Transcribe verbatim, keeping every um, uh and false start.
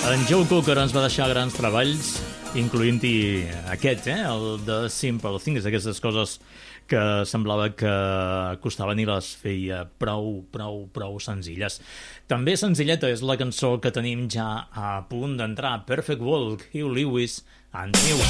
En Joe Cocker ens va deixar grans treballs, incloent-hi aquest, eh? el de Simple Things, aquestes coses que semblava que costaven i les feia prou, prou, prou senzilles. També senzilleta és la cançó que tenim ja a punt d'entrar, Perfect World, Hugh Lewis and News.